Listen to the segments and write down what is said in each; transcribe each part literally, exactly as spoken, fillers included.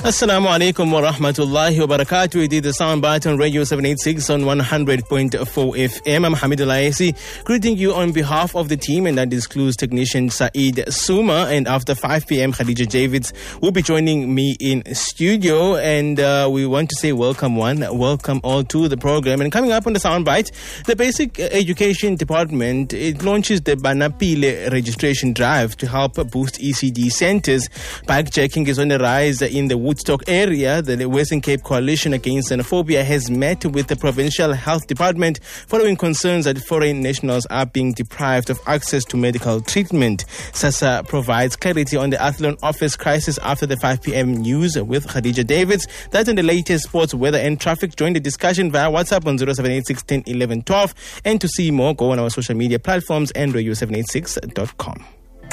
Assalamu alaikum wa rahmatullahi wa barakatuh. We did the soundbite on Radio seven eighty-six on one hundred point four F M. I'm Hamid Al-Ayesi, greeting you on behalf of the team, and that includes technician Saeed Suma. And after five p.m., Khadija Javids will be joining me in studio. And uh, we want to say welcome one, welcome all to the program. And coming up on the soundbite, the Basic Education Department, it launches the Banapile registration drive to help boost E C D centers. Bikejacking is on the rise in the Woodstock area. The Western Cape Coalition Against Xenophobia has met with the Provincial Health Department following concerns that foreign nationals are being deprived of access to medical treatment. SASSA provides clarity on the Athlone office crisis after the five p.m. news with Khadija Davids. That's in the latest sports, weather and traffic. Join the discussion via WhatsApp on zero seven eight six, one zero, one one, one two. And to see more, go on our social media platforms and radio seven eighty-six dot com.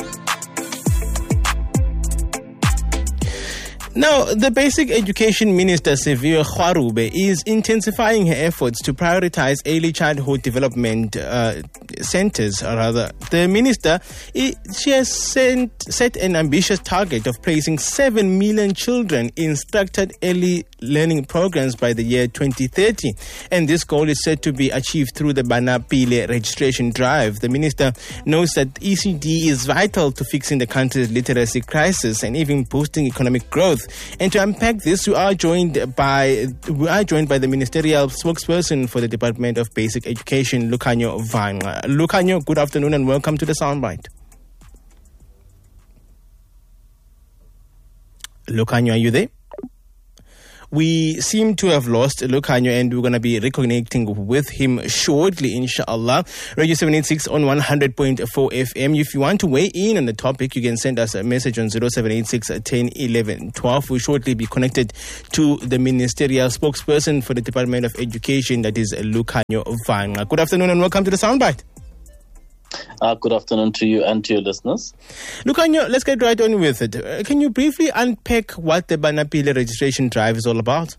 Now, the Basic Education Minister, Siviwe Kgarube, is intensifying her efforts to prioritize early childhood development uh, centers. Or rather, the minister, she has sent, set an ambitious target of placing seven million children in structured early learning programs by the year twenty thirty. And this goal is said to be achieved through the Banapile registration drive. The minister knows that E C D is vital to fixing the country's literacy crisis and even boosting economic growth. And to unpack this, we are joined by we are joined by the ministerial spokesperson for the Department of Basic Education, Lukhanyo Vanga. Lukhanyo, good afternoon and welcome to the Soundbite. Lukhanyo, are you there? We seem to have lost Lukhanyo, and we're going to be reconnecting with him shortly, inshallah. Radio seven eighty-six on one hundred point four F M. If you want to weigh in on the topic, you can send us a message on zero seven eight six, one zero, one one, one two. We'll shortly be connected to the ministerial spokesperson for the Department of Education, that is Lukhanyo Vanga. Good afternoon and welcome to the Soundbite. Uh, good afternoon to you and to your listeners. Lukhanyo, let's get right on with it. Uh, can you briefly unpack what the Banapile registration drive is all about?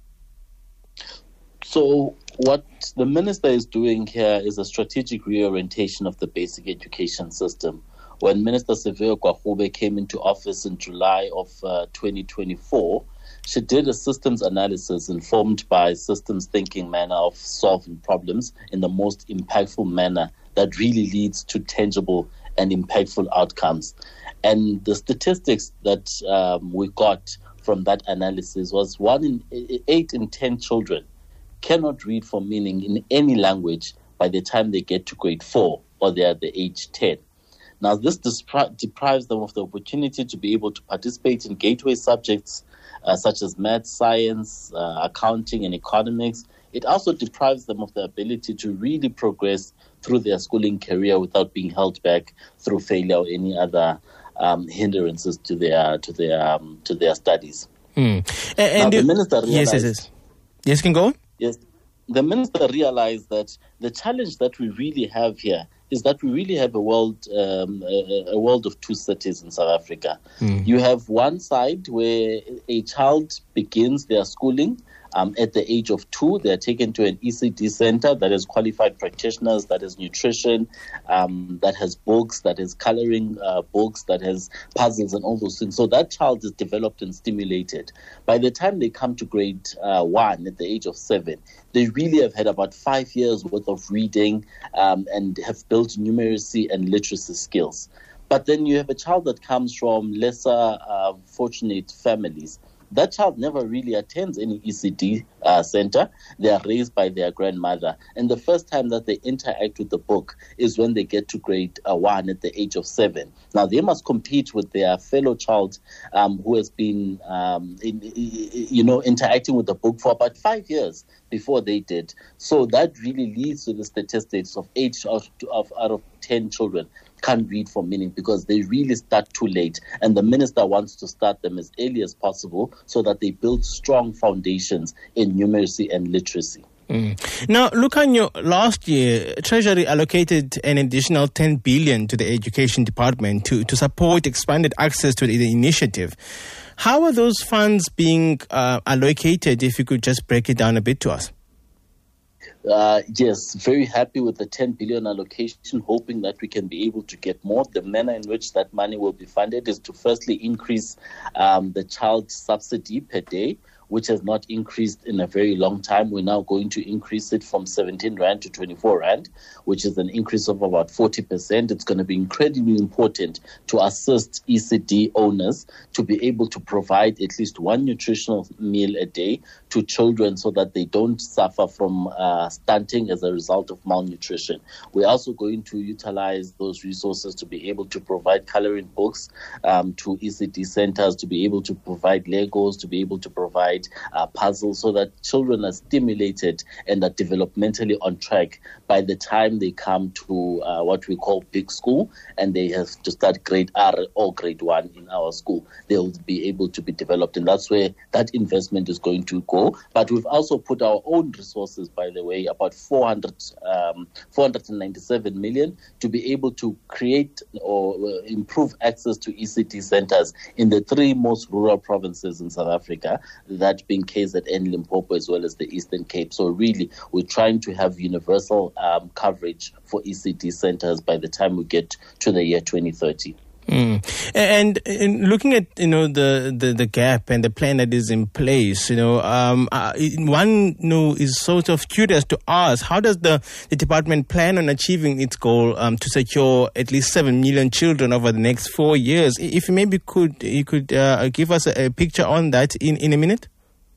So, what the minister is doing here is a strategic reorientation of the basic education system. When Minister Siviwe Kgarube came into office in July of uh, twenty twenty-four, she did a systems analysis informed by systems thinking manner of solving problems in the most impactful manner that really leads to tangible and impactful outcomes. And the statistics that um, we got from that analysis was one in eight in ten children cannot read for meaning in any language by the time they get to grade four or they are at the age ten. Now, this despri- deprives them of the opportunity to be able to participate in gateway subjects uh, such as math, science, uh, accounting, and economics. It also deprives them of the ability to really progress through their schooling career without being held back through failure or any other um, hindrances to their to their um, to their studies. Hmm. And, and now, the minister realized, yes, yes, yes. Yes, can go on. Yes, the minister realized that the challenge that we really have here is that we really have a world um, a, a world of two cities in South Africa. Hmm. You have one side where a child begins their schooling. Um, at the age of two, they're taken to an E C D center that has qualified practitioners, that has nutrition, um, that has books, that has coloring uh, books, that has puzzles and all those things. So that child is developed and stimulated. By the time they come to grade uh, one, at the age of seven, they really have had about five years worth of reading um, and have built numeracy and literacy skills. But then you have a child that comes from lesser uh, fortunate families. That child never really attends any E C D uh, center. They are raised by their grandmother. And the first time that they interact with the book is when they get to grade uh, one at the age of seven. Now, they must compete with their fellow child um, who has been, um, in, you know, interacting with the book for about five years before they did. So that really leads to the statistics of eight out of, out of ten children can't read for meaning because they really start too late. And the minister wants to start them as early as possible so that they build strong foundations in numeracy and literacy. Mm. Now, Lukhanyo, last year, Treasury allocated an additional ten billion dollars to the Education Department to, to support expanded access to the, the initiative. How are those funds being uh, allocated, if you could just break it down a bit to us? Uh, yes, very happy with the ten billion allocation, hoping that we can be able to get more. The manner in which that money will be funded is to firstly increase um, the child subsidy per day, which has not increased in a very long time. We're now going to increase it from seventeen rand to twenty-four rand, which is an increase of about forty percent. It's going to be incredibly important to assist E C D owners to be able to provide at least one nutritional meal a day to children so that they don't suffer from uh, stunting as a result of malnutrition. We're also going to utilize those resources to be able to provide coloring books um, to E C D centers, to be able to provide Legos, to be able to provide Uh, puzzles, so that children are stimulated and are developmentally on track by the time they come to uh, what we call big school, and they have to start grade R or grade one in our school. They'll be able to be developed, and that's where that investment is going to go. But we've also put our own resources, by the way, about four hundred, um, four hundred ninety-seven million, to be able to create or uh, improve access to E C D centers in the three most rural provinces in South Africa, that being K Z N, Limpopo, as well as the Eastern Cape. So really, we're trying to have universal um, coverage for E C D centers by the time we get to the year twenty thirty. Mm. And, and looking at, you know, the, the, the gap and the plan that is in place, you know, um, uh, one you know, is sort of curious to ask, how does the, the department plan on achieving its goal um, to secure at least seven million children over the next four years? If you maybe could you could uh, give us a, a picture on that in, in a minute?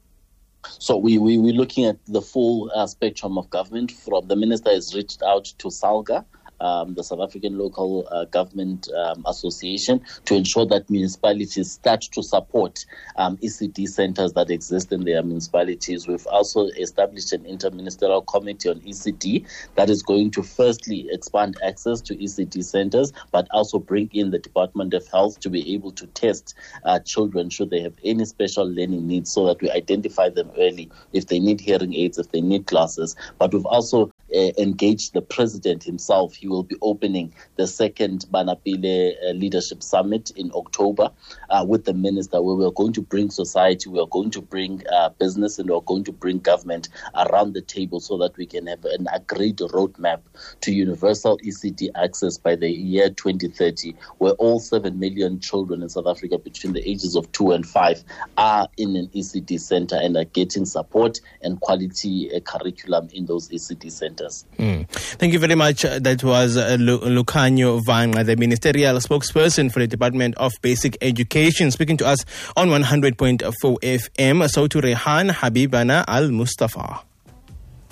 So we, we, we're looking at the full uh, spectrum of government. From the minister has reached out to SALGA, Um, the South African Local uh, Government um, Association, to ensure that municipalities start to support um, E C D centers that exist in their municipalities. We've also established an interministerial committee on E C D that is going to firstly expand access to E C D centers, but also bring in the Department of Health to be able to test uh, children should they have any special learning needs, so that we identify them early if they need hearing aids, if they need glasses. But we've also uh, engaged the president himself. He will be opening the second Banapile uh, Leadership Summit in October uh, with the minister, where we're going to bring society, we're going to bring uh, business, and we're going to bring government around the table so that we can have an agreed roadmap to universal E C D access by the year twenty thirty, where all seven million children in South Africa between the ages of two and five are in an E C D center and are getting support and quality uh, curriculum in those E C D centers. Mm. Thank you very much. That was uh, Lukhanyo Vanga, the ministerial spokesperson for the Department of Basic Education, speaking to us on one hundred point four F M. So to Rehan Habibana Al Mustafa.